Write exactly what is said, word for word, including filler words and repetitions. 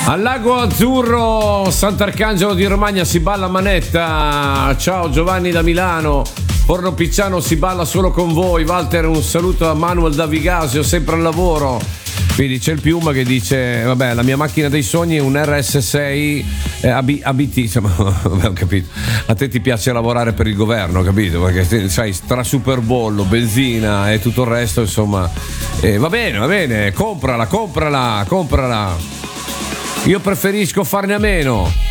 Al Lago Azzurro, Sant'Arcangelo di Romagna si balla a manetta. Ciao Giovanni da Milano. Forno Picciano si balla solo con voi. Walter, un saluto a Manuel da Vigasio, sempre al lavoro. Quindi c'è il Piuma che dice: vabbè, la mia macchina dei sogni è un R S sei eh, A B T. Insomma, vabbè, ho capito. A te ti piace lavorare per il governo, capito? Perché sai, tra superbollo, benzina e tutto il resto, insomma, eh, va bene, va bene, comprala, comprala, comprala. Io preferisco farne a meno.